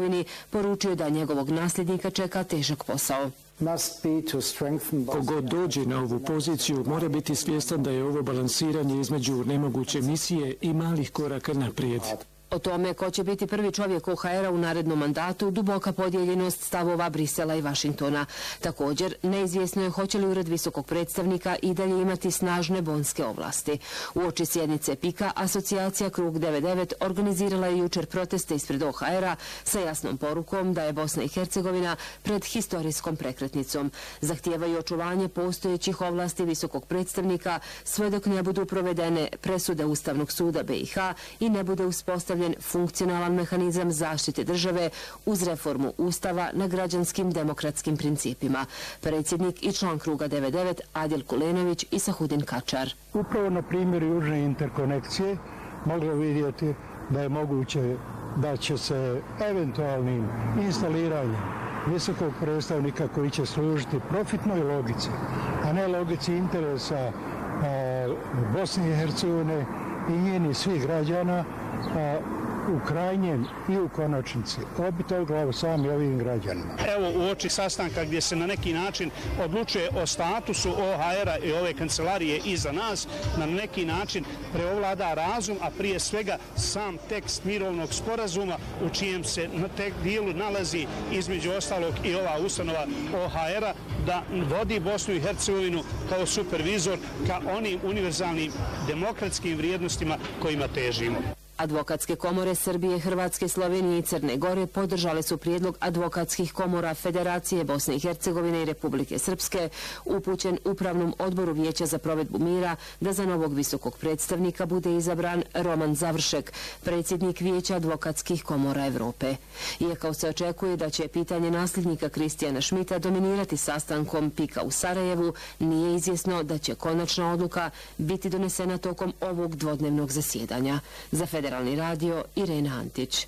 Hercegovini poručio da njegovog nasljednika čeka težak posao. Kogod dođe na ovu poziciju mora biti svjestan da je ovo balansiranje između nemoguće misije i malih koraka naprijed. O tome ko će biti prvi čovjek OHR-a u narednom mandatu duboka podijeljenost stavova Brisela i Vašingtona. Također, neizvjesno je hoće li ured visokog predstavnika i dalje imati snažne bonske ovlasti. Uoči sjednice PIK-a, asocijacija Krug 99 organizirala je jučer proteste ispred OHR-a sa jasnom porukom da je Bosna i Hercegovina pred historijskom prekretnicom. Zahtijevaju očuvanje postojećih ovlasti visokog predstavnika sve dok ne budu provedene presude Ustavnog suda BiH i ne bude uspostavljen funkcionalan mehanizam zaštite države uz reformu Ustava na građanskim demokratskim principima. Predsjednik i član Kruga 99 Adil Kulenović i Sahudin Kačar. Upravo na primjeru južne interkonekcije moglo vidjeti da je moguće da će se eventualnim instaliranjem visokog predstavnika koji će služiti profitnoj logici, a ne logici interesa Bosne i Hercegovine i njenih svih građana, u krajnjem i u konačnici obiti o glavu sami ovim građanima. Evo u oči sastanka gdje se na neki način odlučuje o statusu OHR-a i ove kancelarije iza nas, na neki način preovlada razum, a prije svega sam tekst mirovnog sporazuma u čijem se na tek dijelu nalazi između ostalog i ova ustanova OHR-a da vodi Bosnu i Hercegovinu kao supervizor ka onim univerzalnim demokratskim vrijednostima kojima težimo. Advokatske komore Srbije, Hrvatske, Slovenije i Crne Gore podržale su prijedlog advokatskih komora Federacije Bosne i Hercegovine i Republike Srpske upućen Upravnom odboru Vijeća za provedbu mira da za novog visokog predstavnika bude izabran Roman Završek, predsjednik Vijeća advokatskih komora Evrope. Iako se očekuje da će pitanje nasljednika Kristijana Šmita dominirati sastankom PIK-a u Sarajevu, nije izvjesno da će konačna odluka biti donesena tokom ovog dvodnevnog zasjedanja. Za Federalni radio, Irena Antić.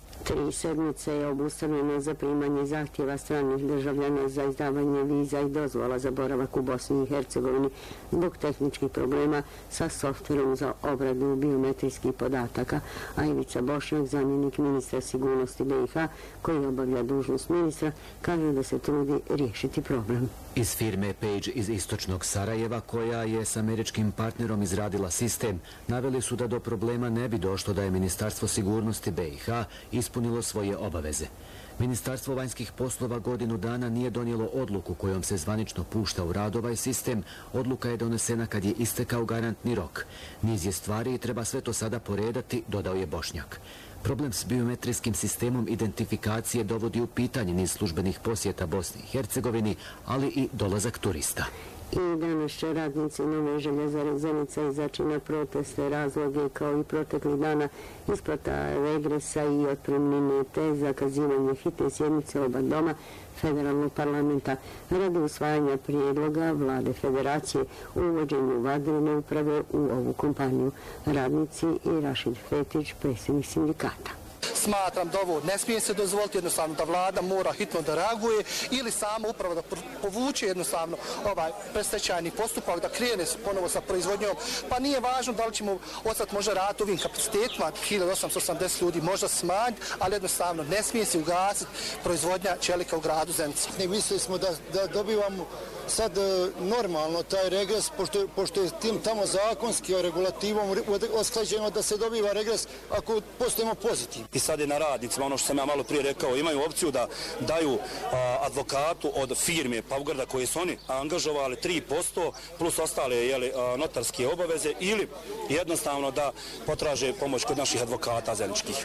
3 sedmice je obustavljeno za primanje zahtjeva stranih državljana za izdavanje viza i dozvola za boravak u Bosni i Hercegovini zbog tehničkih problema sa softverom za obradu biometrijskih podataka, a Ivica Bošnjak, zamjenik ministra sigurnosti BiH, koji obavlja dužnost ministra, kaže da se trudi riješiti problem. Iz firme Page iz istočnog Sarajeva, koja je s američkim partnerom izradila sistem, naveli su da do problema ne bi došlo da je Ministarstvo sigurnosti BiH ispunilo svoje obaveze. Ministarstvo vanjskih poslova godinu dana nije donijelo odluku kojom se zvanično pušta u rad ovaj sistem. Odluka je donesena kad je istekao garantni rok. Niz je stvari i treba sve to sada poredati, dodao je Bošnjak. Problem s biometrijskim sistemom identifikacije dovodi u pitanje niz službenih posjeta Bosni i Hercegovini, ali i dolazak turista. I danas će radnici Nove željezare Zenica izaći na proteste, razloge kao i proteklih dana isplata regresa i otpremnine te zakazivanje hitne sjednice oba doma federalnog parlamenta radi usvajanja prijedloga vlade federacije u uvođenju vanredne uprave u ovu kompaniju. Radnici i Rašid Fetić, predsjednik sindikata. Smatram da ovo ne smije se dozvoliti, jednostavno da vlada mora hitno da reaguje ili sama upravo da povuče jednostavno ovaj predstečajni postupak, da krene ponovo sa proizvodnjom. Pa nije važno da li ćemo ostati možda raditi ovim kapacitetima, 1880 ljudi možda smanjiti, ali jednostavno ne smije se ugasiti proizvodnja čelika u gradu Zenica. Mislili smo da dobivamo sad normalno taj regres, pošto je tim tamo zakonski regulativom osklađeno da se dobiva regres ako postojimo pozitivni. I sad je na radnicima, ono što sam ja malo prije rekao, imaju opciju da daju advokatu od firme Pavgrada koje su oni angažovali 3% plus ostale notarske obaveze ili jednostavno da potraže pomoć kod naših advokata zeničkih.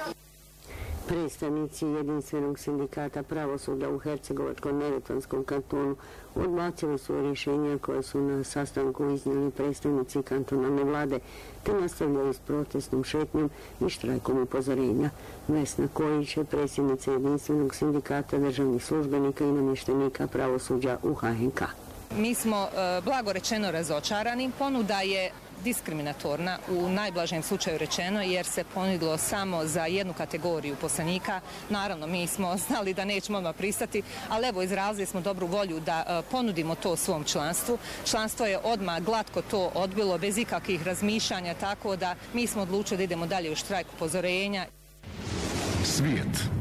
Predstavnici jedinstvenog sindikata pravosuda u Hercegovačko-Neretvanskom kantonu odbacili su rješenja koje su na sastanku iznijeli predstavnici kantonalne vlade, te nastavljaju s protestnom šetnjom i štrajkom upozorenja. Vesna Kojić je predsjednica jedinstvenog sindikata državnih službenika i namještenika pravosuđa u HNK. Mi smo blago rečeno razočarani. Ponuda je diskriminatorna u najblažem slučaju rečeno jer se ponudilo samo za jednu kategoriju poslanika. Naravno, mi smo znali da nećemo odmah pristati, ali evo izrazili smo dobru volju da ponudimo to svom članstvu. Članstvo je odmah glatko to odbilo bez ikakvih razmišljanja, tako da mi smo odlučili da idemo dalje u štrajk upozorenja. Svijet